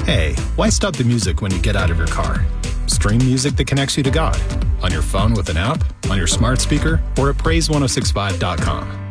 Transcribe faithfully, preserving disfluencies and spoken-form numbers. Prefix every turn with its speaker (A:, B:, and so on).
A: Hey, why stop the music when you get out of your car? Stream music that connects you to God on your phone with an app, on your smart speaker, or at praise ten sixty-five dot com.